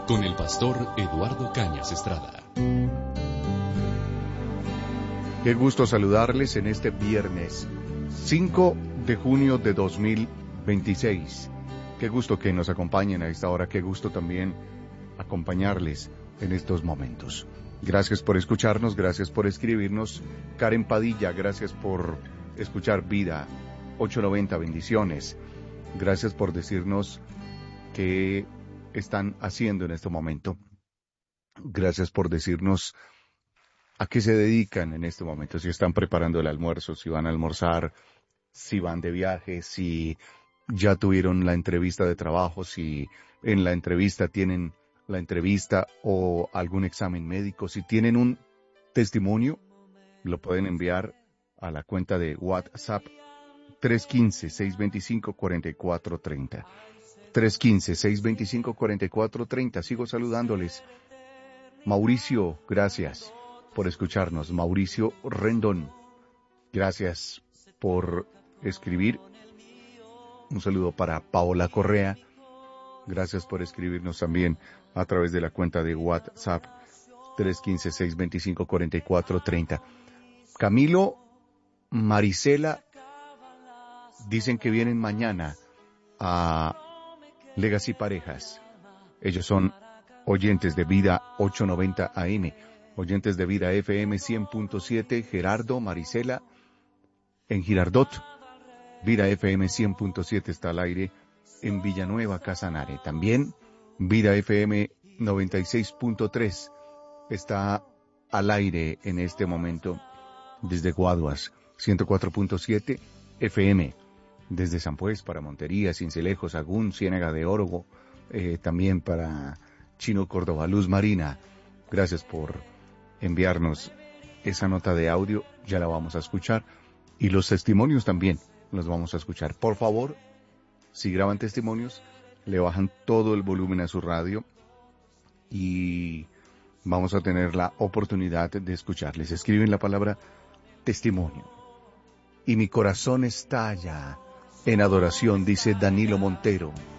con el pastor Eduardo Cañas Estrada. Qué gusto saludarles en este viernes 5 de junio de 2026. Qué gusto que nos acompañen a esta hora, qué gusto también acompañarles en estos momentos. Gracias por escucharnos, gracias por escribirnos. Karen Padilla, gracias por escuchar Vida 890, bendiciones. Gracias por decirnos qué están haciendo en este momento. Gracias por decirnos a qué se dedican en este momento, si están preparando el almuerzo, si van a almorzar, si van de viaje, si ya tuvieron la entrevista de trabajo, si en la entrevista tienen la entrevista o algún examen médico. Si tienen un testimonio, lo pueden enviar a la cuenta de WhatsApp 315-625-4430. 315-625-4430. Sigo saludándoles. Mauricio, gracias por escucharnos. Mauricio Rendón, gracias por escribir. Un saludo para Paola Correa. Gracias por escribirnos también a través de la cuenta de WhatsApp 315-625-4430. Camilo, Marisela, dicen que vienen mañana a Legacy Parejas. Ellos son oyentes de Vida 890 AM, oyentes de Vida FM 100.7, Gerardo, Marisela, en Girardot. Vida FM 100.7 está al aire en Villanueva, Casanare. También Vida FM 96.3 está al aire en este momento desde Guaduas. 104.7 FM desde San Pues para Montería, Cincelejo, Sagún, Ciénaga de Oro, también para Chino, Córdoba, Luz Marina. Gracias por enviarnos esa nota de audio, ya la vamos a escuchar, y los testimonios también los vamos a escuchar. Por favor, si graban testimonios, le bajan todo el volumen a su radio y vamos a tener la oportunidad de escucharles. Escriben la palabra testimonio. Y mi corazón estalla en adoración, dice Danilo Montero.